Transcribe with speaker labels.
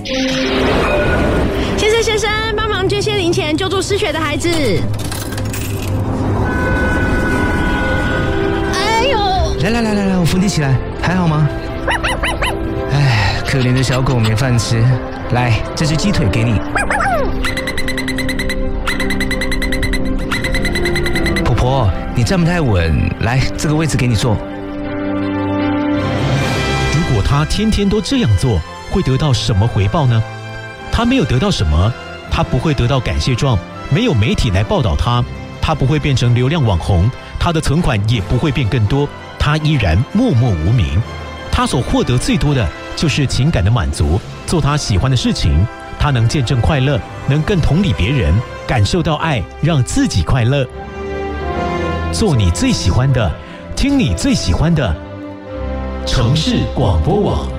Speaker 1: 先生，帮忙捐些零钱，救助失学的孩子。哎呦！
Speaker 2: 来，我扶你起来，还好吗？哎，可怜的小狗没饭吃，来，这只鸡腿给你。婆婆，你站不太稳，来，这个位置给你坐。
Speaker 3: 如果他天天都这样做，会得到什么回报呢？他没有得到什么，他不会得到感谢状，没有媒体来报道他，他不会变成流量网红，他的存款也不会变更多，他依然默默无名。他所获得最多的就是情感的满足，做他喜欢的事情，他能见证快乐，能更同理别人，感受到爱，让自己快乐。做你最喜欢的，听你最喜欢的，城市广播网。